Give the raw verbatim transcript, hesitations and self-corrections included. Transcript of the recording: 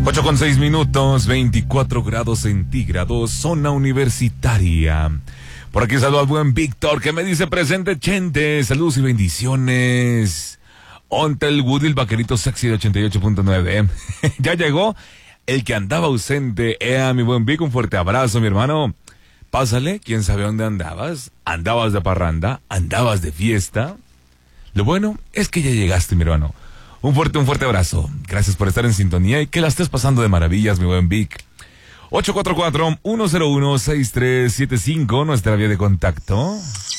ocho con seis minutos, veinticuatro grados centígrados, zona universitaria. Por aquí saludo al buen Víctor, que me dice presente, Chente. Saludos y bendiciones. Onta el Woody, el vaquerito sexy de ochenta y ocho punto nueve. Ya llegó el que andaba ausente. Ea, mi buen Vic, un fuerte abrazo, mi hermano. Pásale, quién sabe dónde andabas. ¿Andabas de parranda? ¿Andabas de fiesta? Lo bueno es que ya llegaste, mi hermano. Un fuerte, un fuerte abrazo. Gracias por estar en sintonía y que la estés pasando de maravillas, mi buen Vic. ocho cuatro cuatro, uno cero uno, seis tres siete cinco, nuestra vía de contacto.